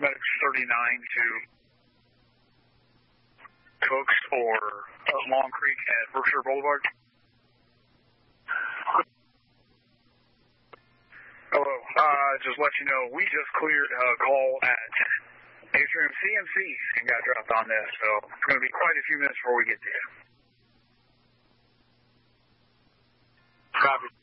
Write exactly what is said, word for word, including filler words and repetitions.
Medics thirty-nine to Cooks or uh, Long Creek at Berkshire Boulevard. Hello. Uh, just let you know, we just cleared a call at Atrium C M C and got dropped on this, so it's going to be quite a few minutes before we get there. Copy.